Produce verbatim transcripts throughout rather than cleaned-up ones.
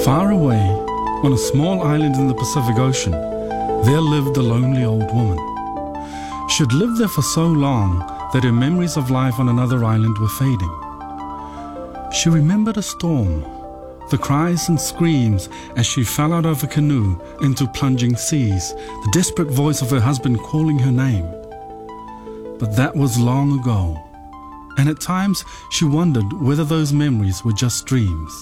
Far away, on a small island in the Pacific Ocean, there lived a lonely old woman. She had lived there for so long that her memories of life on another island were fading. She remembered a storm, the cries and screams as she fell out of a canoe into plunging seas, the desperate voice of her husband calling her name. But that was long ago, and at times she wondered whether those memories were just dreams.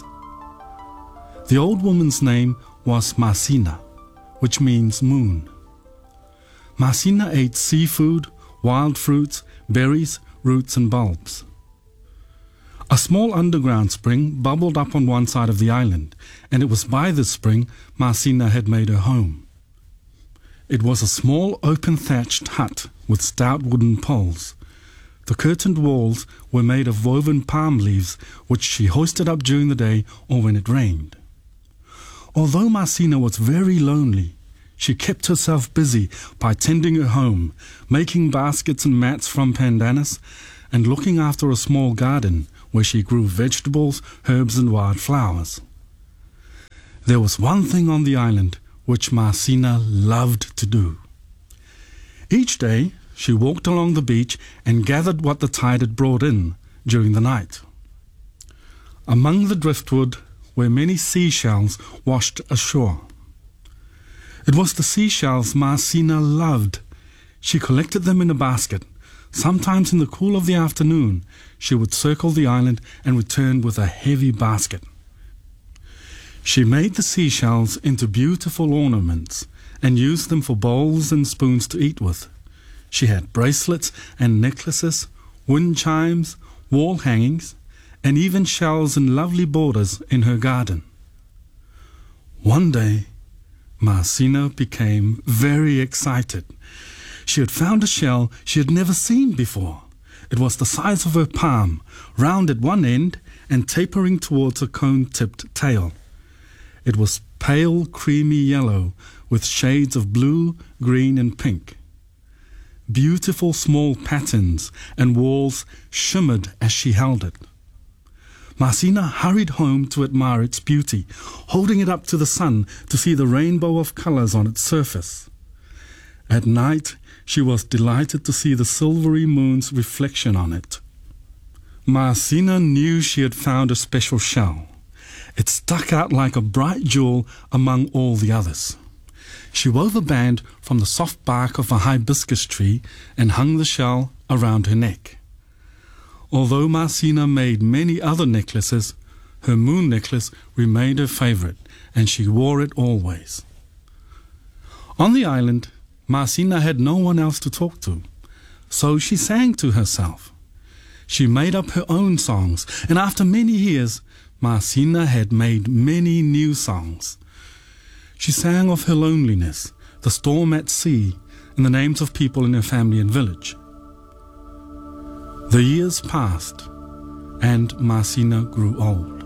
The old woman's name was Masina, which means moon. Masina ate seafood, wild fruits, berries, roots and bulbs. A small underground spring bubbled up on one side of the island, and it was by this spring Masina had made her home. It was a small open thatched hut with stout wooden poles. The curtained walls were made of woven palm leaves, which she hoisted up during the day or when it rained. Although Masina was very lonely, she kept herself busy by tending her home, making baskets and mats from pandanus, and looking after a small garden where she grew vegetables, herbs and wild flowers. There was one thing on the island which Masina loved to do. Each day she walked along the beach and gathered what the tide had brought in during the night. Among the driftwood were many seashells washed ashore. It was the seashells Masina loved. She collected them in a basket. Sometimes in the cool of the afternoon, she would circle the island and return with a heavy basket. She made the seashells into beautiful ornaments and used them for bowls and spoons to eat with. She had bracelets and necklaces, wind chimes, wall hangings, and even shells and lovely borders in her garden. One day, Masina became very excited. She had found a shell she had never seen before. It was the size of her palm, round at one end and tapering towards a cone-tipped tail. It was pale creamy yellow with shades of blue, green and pink. Beautiful small patterns and walls shimmered as she held it. Masina hurried home to admire its beauty, holding it up to the sun to see the rainbow of colors on its surface. At night, she was delighted to see the silvery moon's reflection on it. Masina knew she had found a special shell. It stuck out like a bright jewel among all the others. She wove a band from the soft bark of a hibiscus tree and hung the shell around her neck. Although Masina made many other necklaces, her moon necklace remained her favorite, and she wore it always. On the island, Masina had no one else to talk to, so she sang to herself. She made up her own songs, and after many years, Masina had made many new songs. She sang of her loneliness, the storm at sea, and the names of people in her family and village. The years passed, and Masina grew old.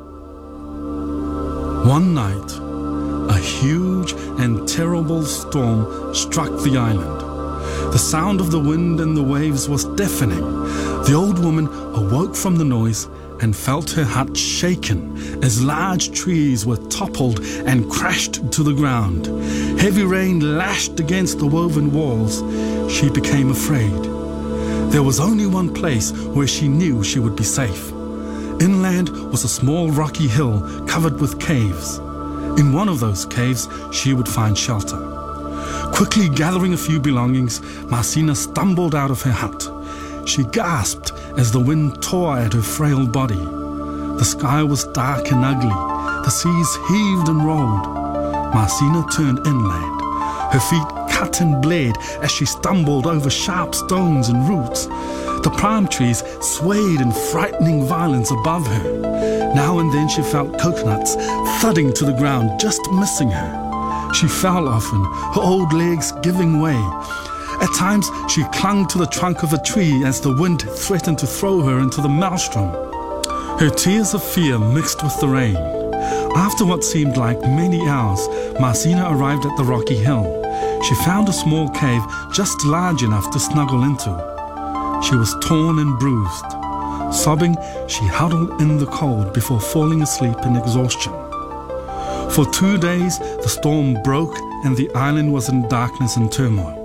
One night, a huge and terrible storm struck the island. The sound of the wind and the waves was deafening. The old woman awoke from the noise and felt her hut shaken as large trees were toppled and crashed to the ground. Heavy rain lashed against the woven walls. She became afraid. There was only one place where she knew she would be safe. Inland was a small rocky hill covered with caves. In one of those caves, she would find shelter. Quickly gathering a few belongings, Masina stumbled out of her hut. She gasped as the wind tore at her frail body. The sky was dark and ugly. The seas heaved and rolled. Masina turned inland. Her feet cut and bled as she stumbled over sharp stones and roots. The palm trees swayed in frightening violence above her. Now and then she felt coconuts thudding to the ground, just missing her. She fell often, her old legs giving way. At times she clung to the trunk of a tree as the wind threatened to throw her into the maelstrom. Her tears of fear mixed with the rain. After what seemed like many hours, Masina arrived at the rocky hill. She found a small cave just large enough to snuggle into. She was torn and bruised. Sobbing, she huddled in the cold before falling asleep in exhaustion. For two days, the storm broke and the island was in darkness and turmoil.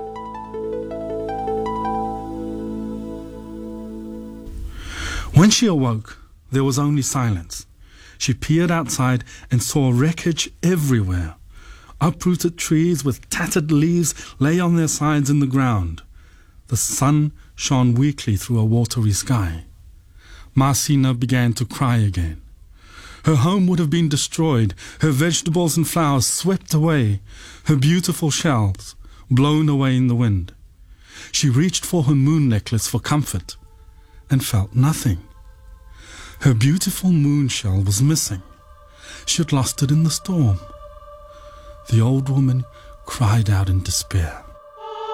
When she awoke, there was only silence. She peered outside and saw wreckage everywhere. Uprooted trees with tattered leaves lay on their sides in the ground. The sun shone weakly through a watery sky. Masina began to cry again. Her home would have been destroyed, her vegetables and flowers swept away, her beautiful shells blown away in the wind. She reached for her moon necklace for comfort and felt nothing. Her beautiful moon shell was missing. She had lost it in the storm. The old woman cried out in despair.